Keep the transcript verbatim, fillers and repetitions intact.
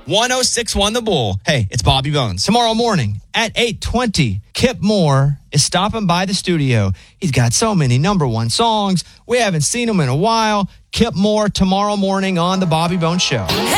one oh six point one The Bull. Hey, it's Bobby Bones. Tomorrow morning at eight twenty, Kip Moore is stopping by the studio. He's got so many number one songs. We haven't seen him in a while. Kip Moore tomorrow morning on The Bobby Bones Show.